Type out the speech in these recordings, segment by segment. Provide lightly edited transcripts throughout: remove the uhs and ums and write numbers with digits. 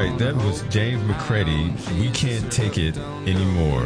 right, that was James McCready. We Can't Take It Anymore.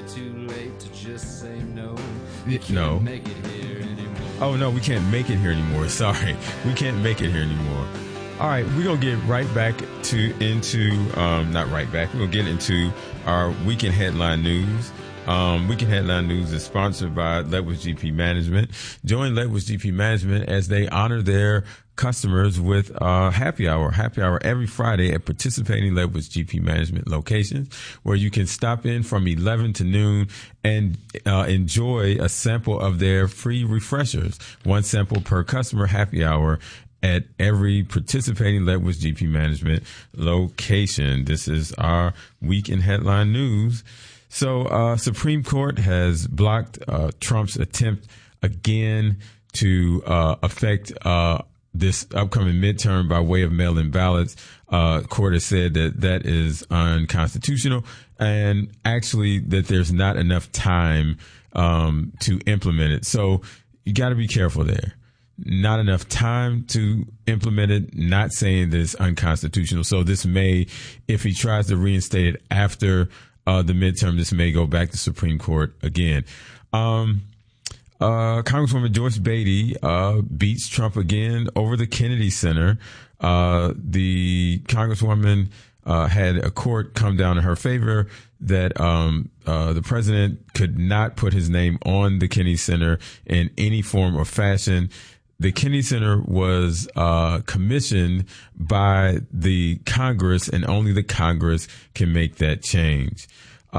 No. Oh, no, we can't make it here anymore. Sorry. We can't make it here anymore. All right, we're going to get right back not right back. We're going to get into our Weekend Headline News. Weekend Headline News is sponsored by Ledwidge GP Management. Join Ledwidge GP Management as they honor their customers with happy hour every Friday at participating Ledwidge GP Management locations, where you can stop in from 11 to noon and enjoy a sample of their free refreshers. One sample per customer happy hour at every participating Ledwidge GP Management location. This is our Weekend Headline News. So, Supreme Court has blocked Trump's attempt again to affect this upcoming midterm by way of mail-in ballots. Court has said that is unconstitutional, and actually that there's not enough time to implement it. So you got to be careful there. Not enough time to implement it, not saying that it's unconstitutional. So this may, if he tries to reinstate it after the midterm, this may go back to Supreme Court again. Congresswoman Joyce Beatty beats Trump again over the Kennedy Center. The Congresswoman had a court come down in her favor that the president could not put his name on the Kennedy Center in any form or fashion. The Kennedy Center was commissioned by the Congress, and only the Congress can make that change.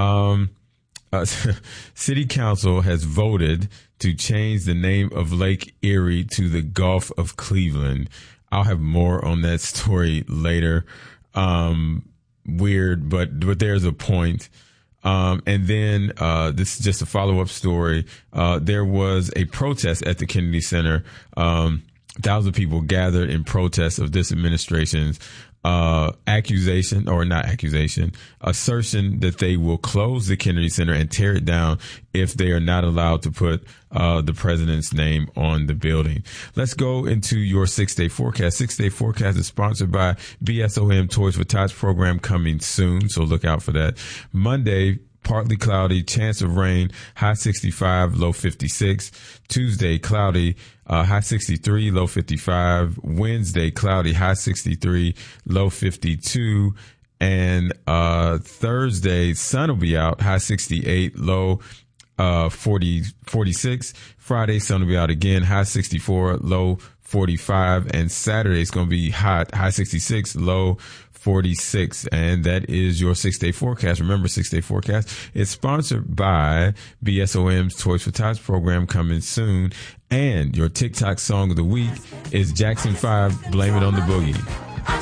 City Council has voted to change the name of Lake Erie to the Gulf of Cleveland. I'll have more on that story later. Weird, but there's a point. And then this is just a follow-up story. There was a protest at the Kennedy Center. Thousands of people gathered in protest of this administration's assertion that they will close the Kennedy Center and tear it down if they are not allowed to put the president's name on the building. Let's go into your 6-day forecast. 6-day forecast is sponsored by BSOM Toys for Tots program, coming soon, so look out for that. Monday, partly cloudy, chance of rain, high 65, low 56. Tuesday, cloudy, high 63, low 55. Wednesday, cloudy, high 63, low 52. And Thursday, sun will be out, high 68, low 46. Friday, sun will be out again, high 64, low 45. And Saturday, it's going to be hot, high 66, low 46. And that is your 6-day forecast. Remember, 6-day forecast is sponsored by BSOM's Toys for Tots program, coming soon. And your TikTok song of the week is Jackson 5, Blame It on the Boogie.